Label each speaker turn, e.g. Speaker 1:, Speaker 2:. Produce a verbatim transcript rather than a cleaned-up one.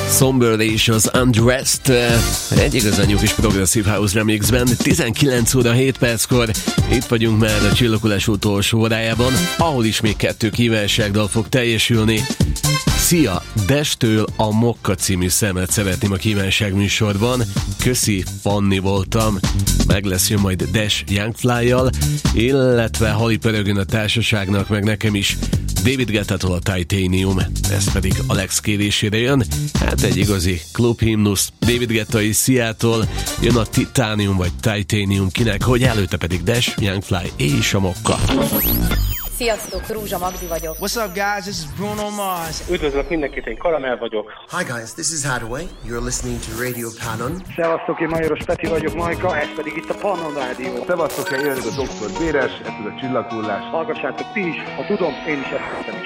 Speaker 1: Somber és az Undressed egy igazán jó kis progresszív house remixben. Tizenkilenc óra hét perckor itt vagyunk már a Csillagulás utolsó órájában, ahol is még kettő kívánságdal fog teljesülni. Szia! Destől a Mokka című szemet szeretném a kívánság műsorban. Köszi, Fanni voltam. Meg lesz jön majd Dash Youngfly-jal, illetve Hali pörögön a társaságnak, meg nekem is David Guetta-tól a Titanium, ez pedig Alex kérésére jön. Hát egy igazi klubhimnusz. David Guetta és Sia-tól jön a Titanium vagy Titanium, kinek, hogy előtte pedig Dash Youngfly és a Mokka.
Speaker 2: Sziasztok, Rúzsa Magdi vagyok.
Speaker 3: What's up, guys? This is Bruno Mars.
Speaker 4: Üdvözlök mindenkit, én Karamell vagyok.
Speaker 5: Hi guys, this is Hadaway. You're listening to Radio Pannon.
Speaker 6: Szevasztok, én Majoros Peti vagyok, Majka, ez pedig itt a Pannon Rádió.
Speaker 7: Szevasztok, én jönök a doktor Béres, ez a Csillaghullás.
Speaker 6: Hallgassátok ti is, ha tudom, én is ezt tettem is.